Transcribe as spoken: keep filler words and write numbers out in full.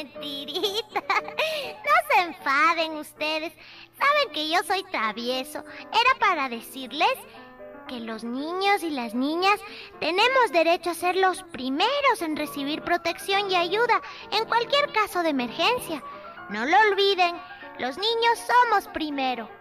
mentirita. No se enfaden ustedes. Saben que yo soy travieso. Era para decirles que los niños y las niñas tenemos derecho a ser los primeros en recibir protección y ayuda en cualquier caso de emergencia. No lo olviden, los niños somos primero.